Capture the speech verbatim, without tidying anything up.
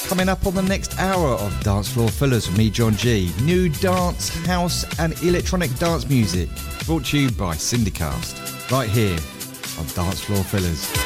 Coming up on the next hour of Dance Floor Fillers with me, John G. New dance, house and electronic dance music brought to you by Syndicast, right here on Dance Floor Fillers.